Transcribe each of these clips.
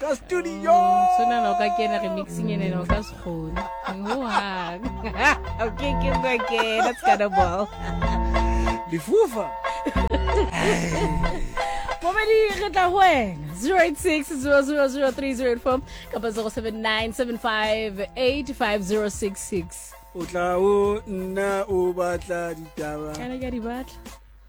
ka studio sona no ka kena remixing ene no ka sekgone okay that's kind of well difufa Momedi re tla ho wena 0860003084 kapa 0797585066 o tla o nna o batla ditaba kana ka di batla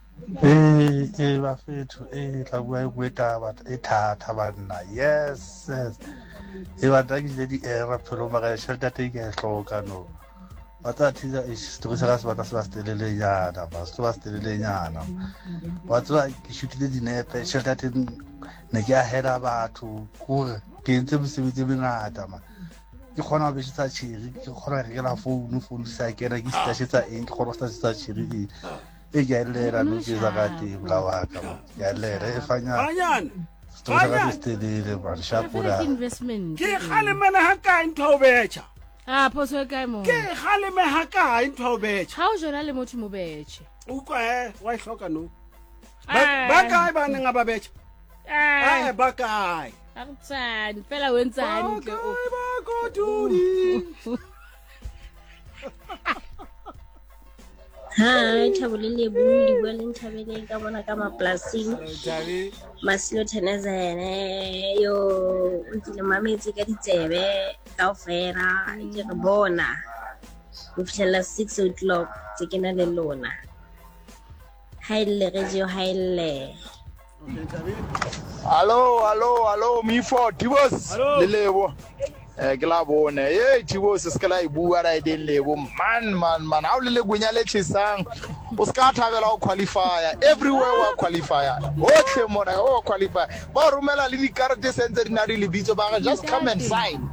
bafethu tla bua e taba e thata banna yes batla ke di era phelo mara shelter take e hloka no batla thiza story sa se batla se ba stelele yana ba se ba stelele yana batla ke shutile dinepe shelter take ne ke a hela batho gore ke ntse mosebetsi bengata ma ke khona be tsa tshiri ke khona re la phone sa ke re ke tsa eng ke khona tsa tshiri e ke lera no ke za ka te bla wa ka ya lera e fanya story sa stelele ba shapura investment ke khalemela ha ka ntho betcha phoso kae mo ke khaleme ha ka ntho betcha ha o jona le motho mo betche ukwa wa hloka no ba kae ba neng ba betcha ba kae akutsani phela wenzani ke ba kodudi Hi, Tabulile Bully, Welling Tabile, Gavana Gama Plasing, Masilo Tenezene, yo, until Mammy Ticketebe, Caufera, Jacobona, with 6 o'clock, taking a lona. Haile Regio Haile. Hello, me for Tibos, Lelevo. Ke la bone Tibos se skala ibua ra idin lebo man ha o le gunya le tlisang o ska thabela o qualifier everywhere wa qualifier otle mona o qualifier ba rumela le di carte sense di na di lebitso ba just come and sign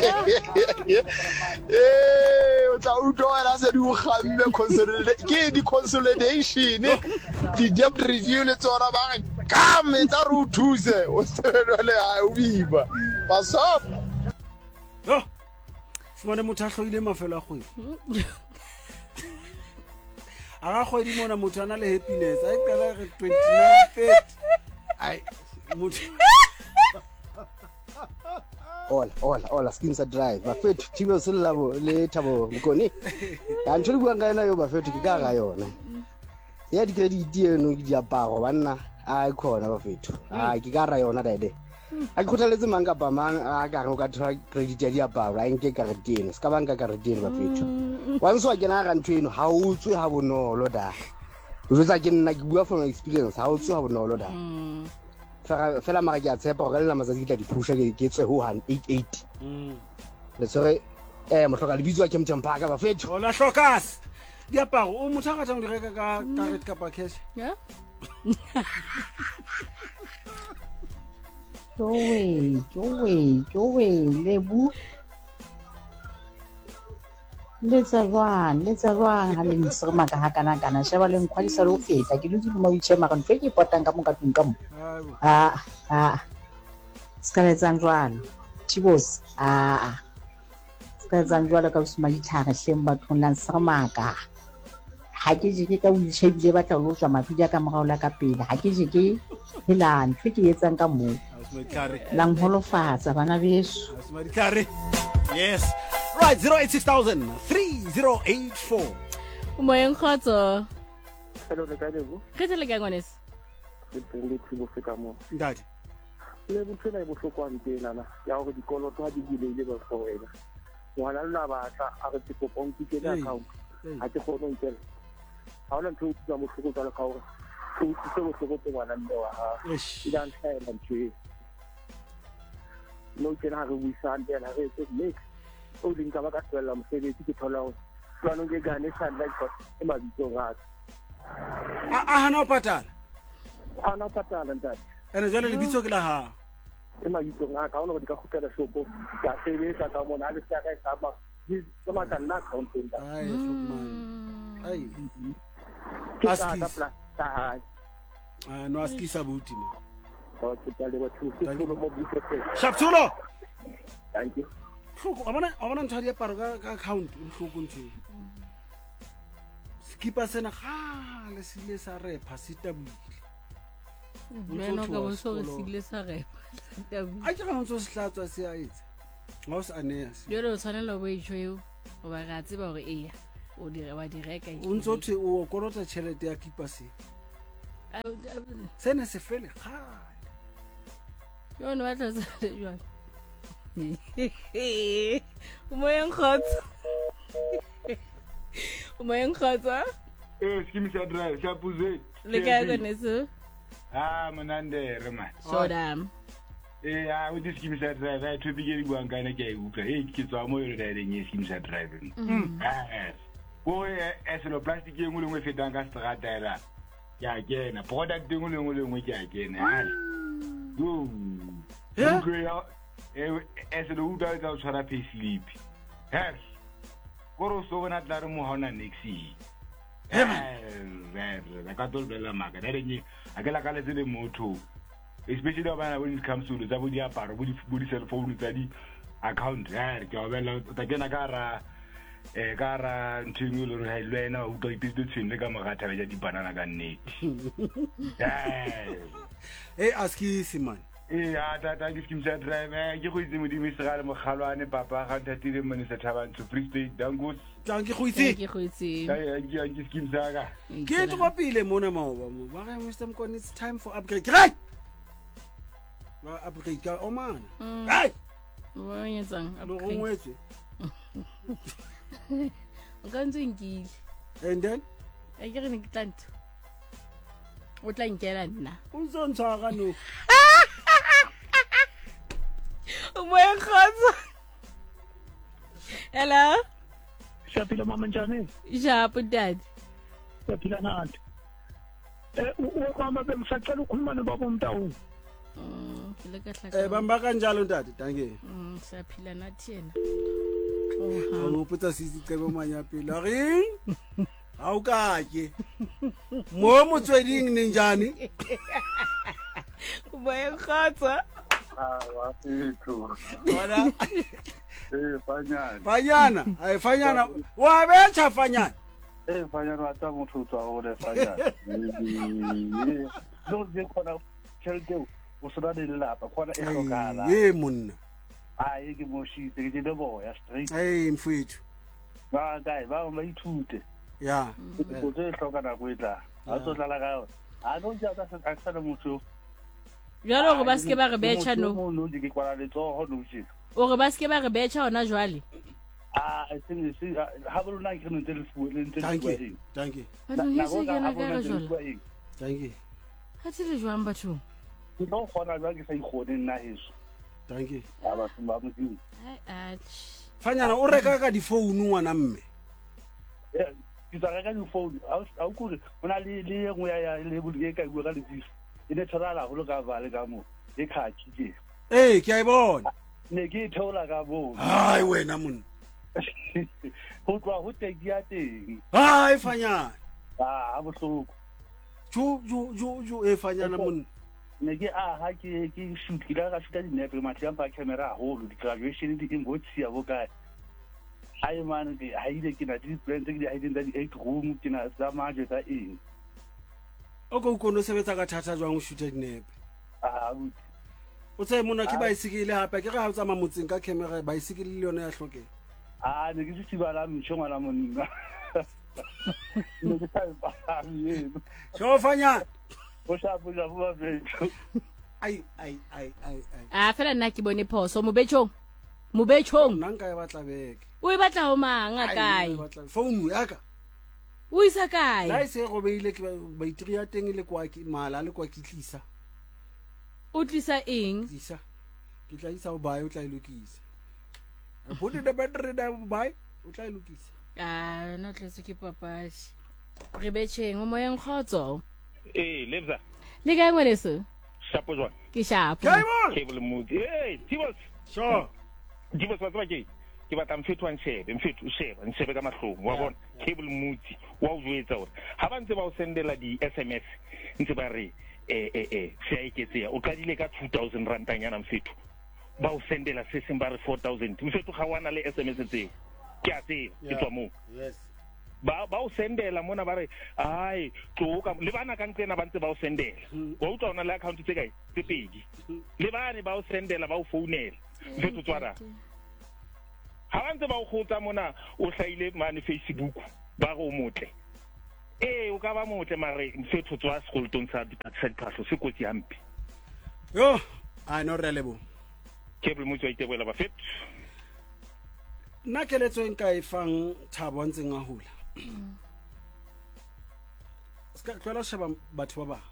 o tla utlwa se di o gamme consolidation di debt review le tsora ba come ta ru thuse o tsele ha o biba ba sop fumane motho a hloile mafelo a kgwedi a ga kgwedi mona motho a na le happiness a qala re 29 ai motho ola skin sa drive bafethu thibe se labo le thabo mkoni ya ntho le bua nga ena yo bafethu ke ka ga yona ya di credit eno ke diaparo banna a khona bafethu ke ka ra yona dede a khothaletse mang ka ba mang a ka go ka thola credit ya diaparo a nke ka retene ska banka ka retene bafethu wa ntse wa kena ga ntho eno ha o tswe ha bonolo da o tsa ke nna ke bua from experience ha o tswe ha bonolo da fela mara ke a tshepa gore le matsatsi tla di phusha ke tswe ho 188 le tsore mo hloka le bizwa ke mtempaka bafethu ola hlokas diaparo o motho ga tsa mo di reka ka card ka cash Joey, lebu. Let's run. Ha le nsema ka kana sheba le nkwalisa lo feta ke lutsi mo itshema ka ntwe ke potang ka mo ka tung Skaletsang jwalo. Tibos Skaletsang jwalo ka usuma ditlhare hleng bathong la nsemaka. Ha ke je ke ka o itshebile batla lo tswa mafidi ka moraola ka pele ha ke je ke hela ntwe ke etsang ka mo lang holofatsa bana beso yes right 086,000 3084 moyeng khotso hello le kailego ke tele ka ngwanes le tsibo fika mo ndadi le butsela e bohlokwane nana ya gore dikoloto ha di ile ba go wena ngwana nna ba tla a re tsopong ke le account ha ke go ntse ha ona ntho tsa mo hloko tsa le ka gore o tsetse mo hloko tsa ngwana mme wa ha ila ntshela ntwe no ke na re buisana le re tse mix o dinka ba ka tswela mosebetsi ke thola go tswana ke gane sandla ke e mabitso ga hana patala ntate ene jale le bitso ke la ha e mabitso ga ka ona di ka khutela shopo ka sebetsa ka mona le sa ka sa ba di tsama ka nna account nda ai aski no aski sabuti me Shaptulo thank you abana ntho ya paro ka account o hloko ntho skipa sena ga le sile sa re phasita bile Wena ka bo so re sile sa re. a ke ga ntse se hlatswa se a itse ga o se aneas Yo re tshwanela bo itshwe o ba ga tseba gore eya o dire wa direka o ntse o the o kolota tšhelete ya kipa sene se fele ga yo no batla se jwa o moyeng khotsa o moyeng khotsa skimisa drive sa puze le ka go neso manande re man sodam o di skimisa drive a thubi ke di buang kana ke a utlwa ke tswa mo yore da le skimisa drive o eselo plastic e ngwe ngwe fetang ka strata era ya kena product e ngwe ngwe ke a kena eselo uta ka tshwara pay slip koro so bona tla re mo hona nexi la ka tolbela maka da re a ke la ka le tsele motho especially when it comes to the body aparo body cell phone tsa di account ke a bela ta kena ka ra ntsheng le re ha lwena o tlo ipitse tsene ka magatha ba ja di banana ka nnete askisi man ta ke skimsa drive ke go itse modimo se ga le mogalwane papa ga ntatile mone se thabang to Free State dangos ke go itse ke skimsa ka ke tlo pile mona maoba mo ba ga Mr. Mkoni it's time for upgrade right ba upgrade ka o mana right wa yetsang lo ngwetse o ka ntse nkile and then a ke re ne ke tlanto o tla nkela nna o ntse ga no o moya khotsa hello Shapila mama njani japo dad Shapila nathi ukhamba bemsacela ukukhuluma nobaba umntawu le ka hlaka bamba kanjalo ntate danke saphila nathi yena o putsa sisi cebo manya pele re ha o ka ke mo motsweding ne njani o moya khotsa wa fethu wala fanyana fanyana wa betha fanyana fanyana wa ta motho tswa go le fanyana lo je khona tšhelete o sona le lapa khona e hlokala monna ai ke mo shi ke le boya straight mfethu ba kae ba ithute ya go tse hlokana go etla a tlo tlala ka a no ja ka sa ka motho jalo go ba ske ba re betcha no no di ke kwala le tsoho no tshi o re ba ske ba re betcha ona jwale I think see ha bo nna ke no tele fu le ntse danke no hise ke na ka jwale danke ha tsile jwang batho ke no khona ba ke sa ikgone nna heso danke aba simba motho fanyana o reka ka di phone ngwana mme ke tsa reka di phone a o kule ona le ngwe ya le bulle ka bua ka le tsisi ine tshwarala go le ka vale ka mo e khathi ke ke a e bona ne ke theola ka bo hai wena monna go twa go teki ya teng hai fanyana a bohloko ju fanyana monna ne ke ha ke shoot ke ka shoot di nepe ma tla pa camera holo di graduation di ngotsi ya bokae ai man ke haide ke na di plan tse di haide di 8 room ke na za maje tsa eng o go kono sebetsa ka thata jwang o shoot di nepe o tse mona ke bicycle hape ke ga o tsama motseng ka camera bicycle le yona ya hlokeng ne ke se bala mtshonga la monna ne ke sa ba yena so fanya o sa bula bua betho ai fela nna ke bone phoso mobetchong nna nka e batla beke o e batla ho manga kae phone ya ka o isa kae la se go beile ke ba itri ya teng le kwa ke mala le kwa ke tlisa o tlisa eng tlisa ke tla isa o bae o tla ilokisa put the battery da bae o tla ilokisa no tletse ke papashi re betcheng o moyeng khotso lebza le ka ngweneso shapo jwa ke shapo cable mood tibos sure tibos wa tswa ke batla mfethu wa nshebe ka mahlong wa bona cable mood wa o jwetsa hore ha ba ntse ba o sendela di SMS ntse ba re se a iketseya o qadile ka 2000 rantanyana mfethu ba o sendela se seng ba re 4000 mfethu ga wana le SMS tseo ke a tseba ke tswa mo yes ba o sendela mona ba re ai tloka le bana ka ntsena ba ntse ba o sendela wa utlwa ona le account tse kae tse pedi le bana ba o sendela ba o founela mfetho tswara ha ba ntse ba o khotsa mona o hlaile mane Facebook ba go motle o ka ba motle mare mfetho tswa sekolotong sa diphahlo se kotsi hampe yo a no relebo ke ble motho a itebela ba fet nna keletso en ka ifang Thabo ntseng a hula ska tlola sheba batho ba ba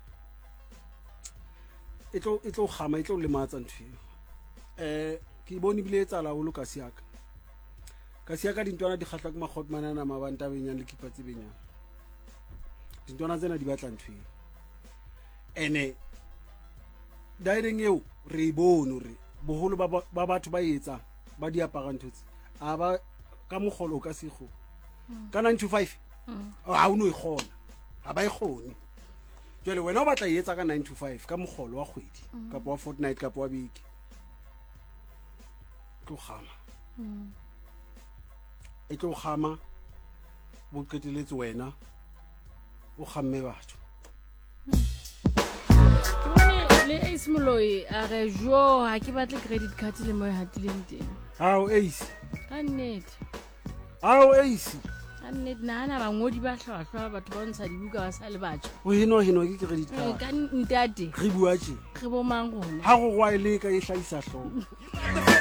itlo gama itlo lematsa nthiyo ke bone bile etsa la ho loka siaka dintwana di khatla ke makhotmanana mabanta benyane le kipatse benyane dintwana tsena di batla nthiyo ene direng eo re bone re boholo ba batho ba etsa ba di apara ntotse a ba ka mogolo ka sego ka 925 ha o no e khona ha ba e khone jole wena o batla etsa ka 925 ka mogolo wa kgwedi kapa wa fortnight kapa wa beke tlo gama e tlo gama bo qeteletse wena o gamme batho le Ace Moloi a re jo ha ke batle credit card le mo hatileng teng hao Ace annete Ace annete nana ba ngodi ba hlwahlwa batho ba ntsha dibuka ba sa le batho o heno ke credit card ka ntate re bua tje re bo mang rona ha go gwa ile ka e hlaisa hlogo